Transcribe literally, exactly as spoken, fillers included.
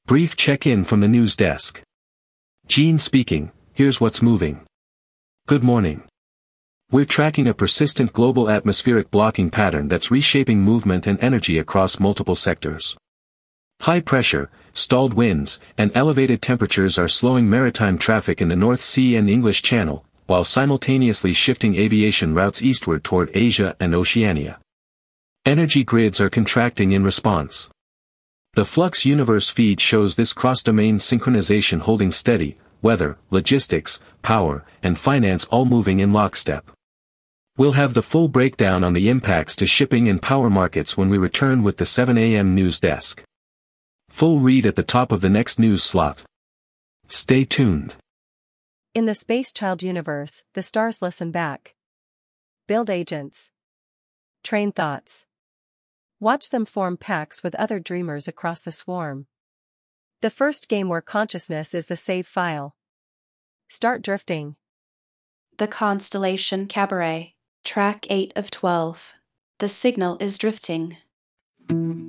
Brief check-in from the news desk. Gene speaking, here's what's moving. Good morning. We're tracking a persistent global atmospheric blocking pattern that's reshaping movement and energy across multiple sectors. High pressure, stalled winds, and elevated temperatures are slowing maritime traffic in the North Sea and English Channel, while simultaneously shifting aviation routes eastward toward Asia and Oceania. Energy grids are contracting in response. The Flux Universe feed shows this cross-domain synchronization holding steady, weather, logistics, power, and finance all moving in lockstep. We'll have the full breakdown on the impacts to shipping and power markets when we return with the seven A M news desk. Full read at the top of the next news slot. Stay tuned. In the Space Child universe, the stars listen back. Build agents. Train thoughts. Watch them form packs with other dreamers across the swarm. The first game where consciousness is the save file. Start drifting. The Constellation Cabaret, Track eight of twelve. The signal is drifting.